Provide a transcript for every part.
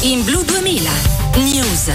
In Blu 2000 News.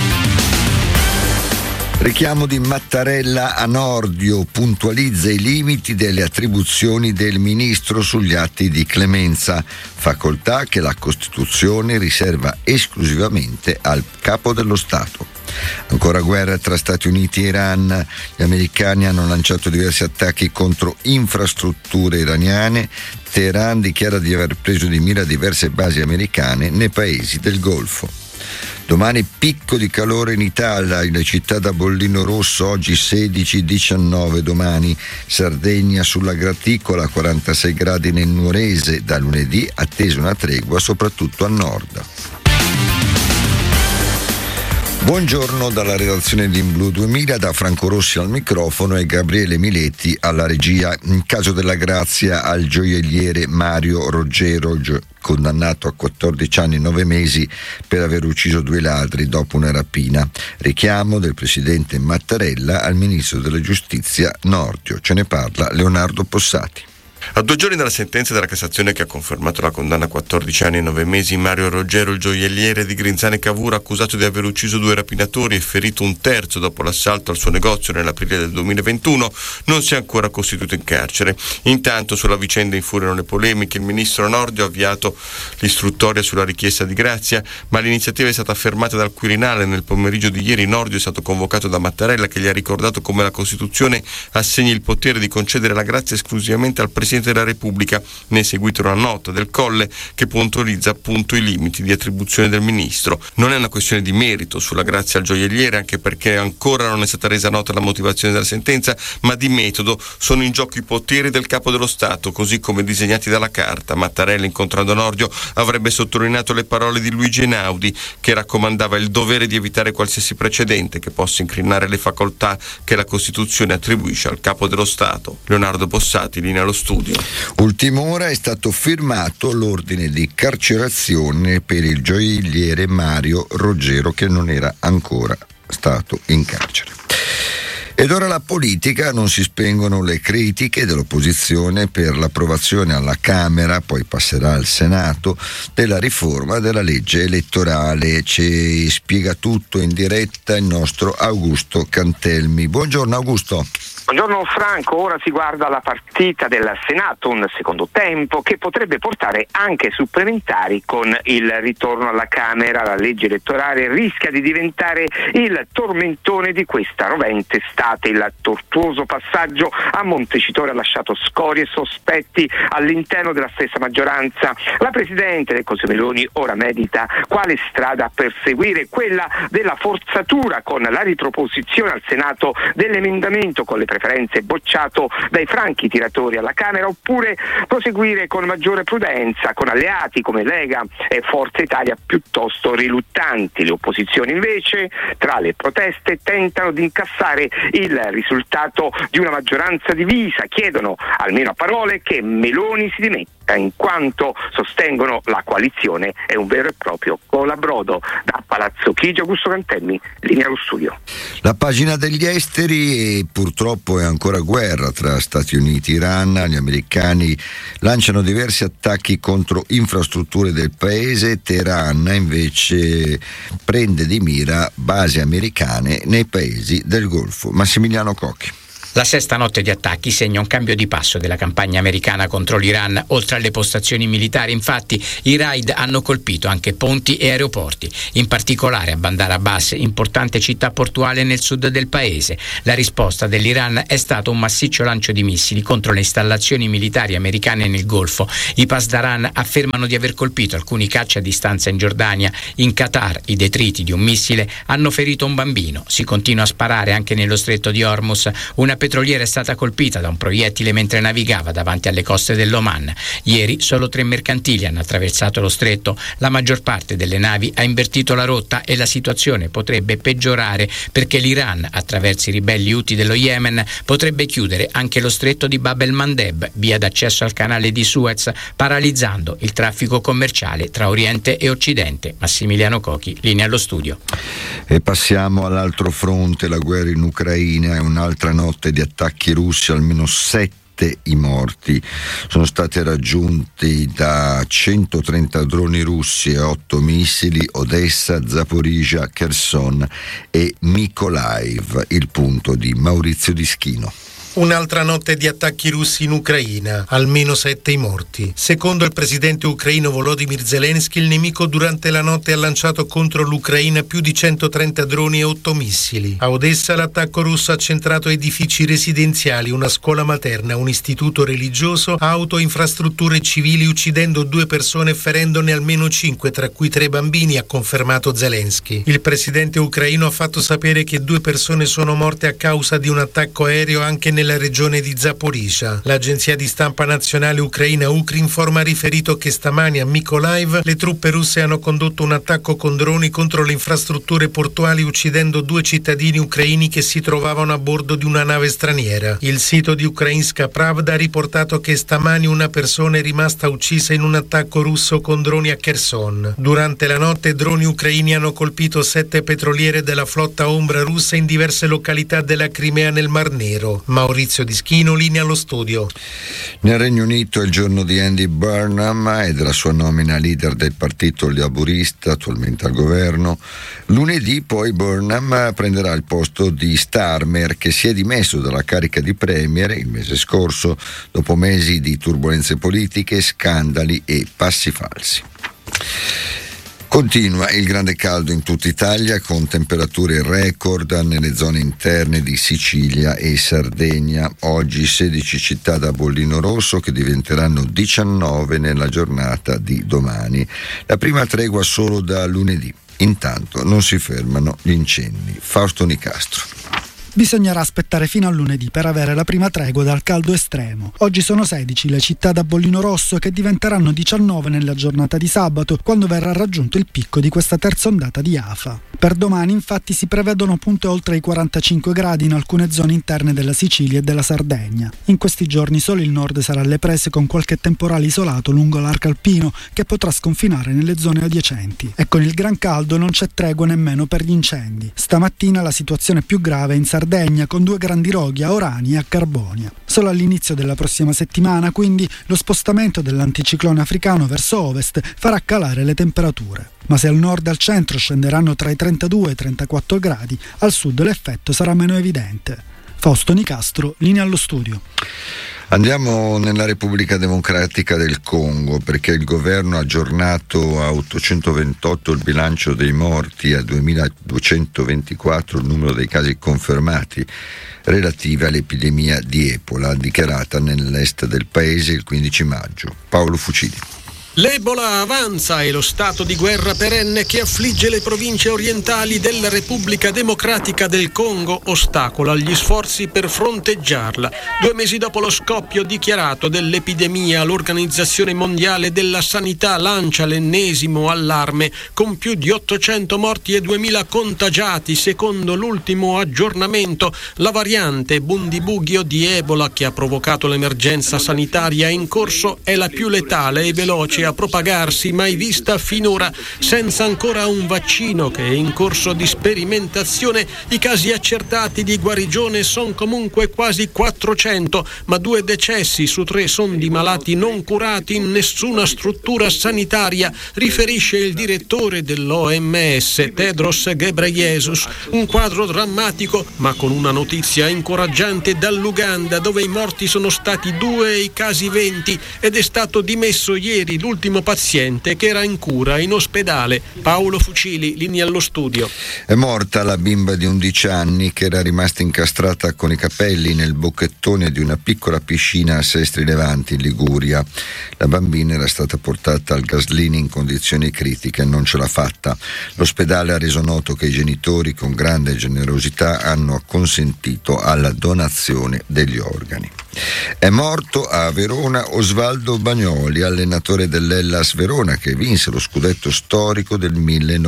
Richiamo di Mattarella a Nordio, puntualizza i limiti delle attribuzioni del ministro sugli atti di clemenza, facoltà che la Costituzione riserva esclusivamente al capo dello Stato. Ancora guerra tra Stati Uniti e Iran, gli americani hanno lanciato diversi attacchi contro infrastrutture iraniane, Teheran dichiara di aver preso di mira diverse basi americane nei paesi del Golfo. Domani picco di calore in Italia, le città da bollino rosso, oggi 16-19, domani Sardegna sulla graticola, 46 gradi nel Nuorese, da lunedì attesa una tregua soprattutto a nord. Buongiorno dalla redazione di In Blu 2000, da Franco Rossi al microfono e Gabriele Miletti alla regia. In caso della grazia al gioielliere Mario Roggero, condannato a 14 anni e 9 mesi per aver ucciso 2 ladri dopo una rapina. Richiamo del presidente Mattarella al ministro della giustizia Nordio. Ce ne parla Leonardo Possati. A 2 giorni dalla sentenza della Cassazione che ha confermato la condanna a 14 anni e 9 mesi, Mario Roggero, il gioielliere di Grinzane Cavour, accusato di aver ucciso 2 rapinatori e ferito un terzo dopo l'assalto al suo negozio nell'aprile del 2021, non si è ancora costituito in carcere. Intanto sulla vicenda infuriano le polemiche. Il ministro Nordio ha avviato l'istruttoria sulla richiesta di grazia, ma l'iniziativa è stata fermata dal Quirinale. Nel pomeriggio di ieri Nordio è stato convocato da Mattarella, che gli ha ricordato come la Costituzione assegni il potere di concedere la grazia esclusivamente al Presidente della Repubblica. Ne è seguita una nota del Colle che puntualizza appunto i limiti di attribuzione del ministro. Non è una questione di merito sulla grazia al gioielliere, anche perché ancora non è stata resa nota la motivazione della sentenza, ma di metodo. Sono in gioco i poteri del capo dello Stato, così come disegnati dalla Carta. Mattarella, incontrando Nordio, avrebbe sottolineato le parole di Luigi Einaudi, che raccomandava il dovere di evitare qualsiasi precedente che possa incrinare le facoltà che la Costituzione attribuisce al capo dello Stato. Leonardo Possati, linea allo studio. Ultima ora è stato firmato l'ordine di carcerazione per il gioielliere Mario Roggero, che non era ancora stato in carcere. Ed ora la politica, non si spengono le critiche dell'opposizione per l'approvazione alla Camera, poi passerà al Senato, della riforma della legge elettorale. Ci spiega tutto in diretta il nostro Augusto Cantelmi. Buongiorno Augusto. Buongiorno Franco, ora si guarda la partita del Senato, un secondo tempo che potrebbe portare anche supplementari con il ritorno alla Camera. La legge elettorale rischia di diventare il tormentone di questa rovente estate. Il tortuoso passaggio a Montecitorio ha lasciato scorie e sospetti all'interno della stessa maggioranza. La Presidente del Consiglio Meloni ora medita quale strada perseguire, quella della forzatura con la riproposizione al Senato dell'emendamento con le preferenze bocciato dai franchi tiratori alla Camera, oppure proseguire con maggiore prudenza con alleati come Lega e Forza Italia piuttosto riluttanti. Le opposizioni invece, tra le proteste, tentano di incassare il risultato di una maggioranza divisa, chiedono almeno a parole che Meloni si dimetta, in quanto sostengono la coalizione è un vero e proprio colabrodo. Da Palazzo Chigi, Augusto Cantelmi, linea allo studio. La pagina degli esteri, e purtroppo è ancora guerra tra Stati Uniti e Iran. Gli americani lanciano diversi attacchi contro infrastrutture del paese. Teheran invece prende di mira basi americane nei paesi del Golfo. Massimiliano Cocchi. La sesta notte di attacchi segna un cambio di passo della campagna americana contro l'Iran. Oltre alle postazioni militari, infatti, i raid hanno colpito anche ponti e aeroporti, in particolare a Bandar Abbas, importante città portuale nel sud del paese. La risposta dell'Iran è stato un massiccio lancio di missili contro le installazioni militari americane nel Golfo. I Pasdaran affermano di aver colpito alcuni caccia a distanza in Giordania. In Qatar, i detriti di un missile hanno ferito un bambino. Si continua a sparare anche nello stretto di Hormuz. Una petroliera è stata colpita da un proiettile mentre navigava davanti alle coste dell'Oman. Ieri solo 3 mercantili hanno attraversato lo stretto. La maggior parte delle navi ha invertito la rotta e la situazione potrebbe peggiorare perché l'Iran, attraverso i ribelli Houthi dello Yemen, potrebbe chiudere anche lo stretto di Bab el-Mandeb, via d'accesso al canale di Suez, paralizzando il traffico commerciale tra Oriente e Occidente. Massimiliano Cocchi, linea allo studio. E passiamo all'altro fronte, la guerra in Ucraina. È un'altra notte di attacchi russi, almeno 7 7 i morti. Sono stati raggiunti da 130 droni russi e 8 missili Odessa, Zaporizhzhia, Kherson e Mykolaiv. Il punto di Maurizio Dischino. Un'altra notte di attacchi russi in Ucraina, almeno 7 i morti. Secondo il presidente ucraino Volodymyr Zelensky, il nemico durante la notte ha lanciato contro l'Ucraina più di 130 droni e 8 missili. A Odessa l'attacco russo ha centrato edifici residenziali, una scuola materna, un istituto religioso, auto e infrastrutture civili, uccidendo 2 persone e ferendone almeno 5, tra cui 3 bambini, ha confermato Zelensky. Il presidente ucraino ha fatto sapere che 2 persone sono morte a causa di un attacco aereo anche nella regione di Zaporizhzhia. L'agenzia di stampa nazionale ucraina Ukrinform ha riferito che stamani a Mykolaiv le truppe russe hanno condotto un attacco con droni contro le infrastrutture portuali, uccidendo 2 cittadini ucraini che si trovavano a bordo di una nave straniera. Il sito di Ukrainska Pravda ha riportato che stamani una persona è rimasta uccisa in un attacco russo con droni a Kherson. Durante la notte droni ucraini hanno colpito 7 petroliere della flotta ombra russa in diverse località della Crimea nel Mar Nero. Maurizio Dischino, linea allo studio. Nel Regno Unito è il giorno di Andy Burnham e della sua nomina leader del partito laburista, attualmente al governo. Lunedì poi Burnham prenderà il posto di Starmer, che si è dimesso dalla carica di premier il mese scorso dopo mesi di turbolenze politiche, scandali e passi falsi. Continua il grande caldo in tutta Italia, con temperature record nelle zone interne di Sicilia e Sardegna. Oggi 16 città da bollino rosso, che diventeranno 19 nella giornata di domani. La prima tregua solo da lunedì. Intanto non si fermano gli incendi. Fausto Nicastro. Bisognerà aspettare fino a lunedì per avere la prima tregua dal caldo estremo. Oggi sono 16 le città da bollino rosso, che diventeranno 19 nella giornata di sabato, quando verrà raggiunto il picco di questa terza ondata di afa. Per domani infatti si prevedono punte oltre i 45 gradi in alcune zone interne della Sicilia e della Sardegna. In questi giorni solo il nord sarà alle prese, con qualche temporale isolato lungo l'arco alpino che potrà sconfinare nelle zone adiacenti. E con il gran caldo non c'è tregua nemmeno per gli incendi. Stamattina la situazione più grave è in Sardegna, con 2 grandi roghi a Orani e a Carbonia. Solo all'inizio della prossima settimana, quindi, lo spostamento dell'anticiclone africano verso ovest farà calare le temperature. Ma se al nord e al centro scenderanno tra i 32 e i 34 gradi, al sud l'effetto sarà meno evidente. Fausto Nicastro, linea allo studio. Andiamo nella Repubblica Democratica del Congo, perché il governo ha aggiornato a 828 il bilancio dei morti e a 2224 il numero dei casi confermati relativi all'epidemia di Ebola dichiarata nell'est del paese il 15 maggio. Paolo Fucili. L'Ebola avanza e lo stato di guerra perenne che affligge le province orientali della Repubblica Democratica del Congo ostacola gli sforzi per fronteggiarla. 2 mesi dopo lo scoppio dichiarato dell'epidemia, l'Organizzazione Mondiale della Sanità lancia l'ennesimo allarme, con più di 800 morti e 2000 contagiati. Secondo l'ultimo aggiornamento, la variante Bundibugyo di Ebola, che ha provocato l'emergenza sanitaria in corso, è la più letale e veloce a propagarsi mai vista finora. Senza ancora un vaccino, che è in corso di sperimentazione, i casi accertati di guarigione sono comunque quasi 400, ma 2 decessi su 3 sono di malati non curati in nessuna struttura sanitaria, riferisce il direttore dell'OMS Tedros Ghebreyesus. Un quadro drammatico, ma con una notizia incoraggiante dall'Uganda, dove i morti sono stati 2 e i casi 20, ed è stato dimesso ieri l'ultimo paziente che era in cura in ospedale. Paolo Fucili, linea allo studio. È morta la bimba di 11 anni che era rimasta incastrata con i capelli nel bocchettone di una piccola piscina a Sestri Levanti, in Liguria. La bambina era stata portata al Gaslini in condizioni critiche e non ce l'ha fatta. L'ospedale ha reso noto che i genitori, con grande generosità, hanno acconsentito alla donazione degli organi. È morto a Verona Osvaldo Bagnoli, allenatore dell'Hellas Verona, che vinse lo scudetto storico del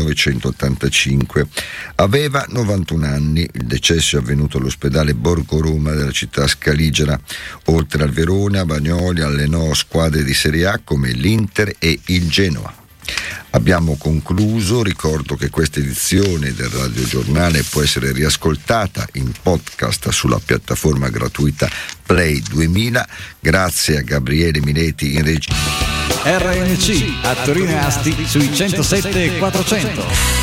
1985. Aveva 91 anni. Il decesso è avvenuto all'ospedale Borgo Roma della città scaligera. Oltre al Verona, Bagnoli allenò squadre di Serie A come l'Inter e il Genoa. Abbiamo concluso, ricordo che questa edizione del radiogiornale può essere riascoltata in podcast sulla piattaforma gratuita Play 2000. Grazie a Gabriele Mileti in regia. RNC a Torino e Asti sui 107 e 400.